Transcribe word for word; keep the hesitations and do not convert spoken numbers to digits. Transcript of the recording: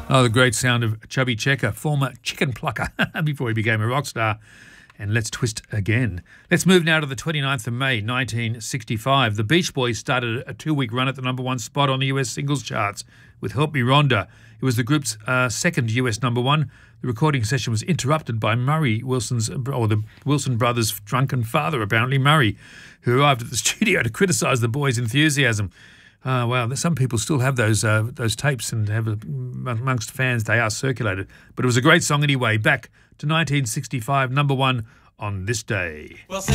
Oh, the great sound of Chubby Checker, former chicken plucker, before he became a rock star. And let's twist again. Let's move now to the twenty-ninth of May, nineteen sixty-five. The Beach Boys started a two-week run at the number one spot on the U S singles charts with Help Me Rhonda. It was the group's uh, second U S number one. The recording session was interrupted by Murray Wilson's, or the Wilson brothers' drunken father, apparently Murray, who arrived at the studio to criticise the boys' enthusiasm. Uh, wow, some people still have those uh, those tapes and have amongst fans they are circulated. But it was a great song anyway. Back to nineteen sixty-five, number one on this day. Well,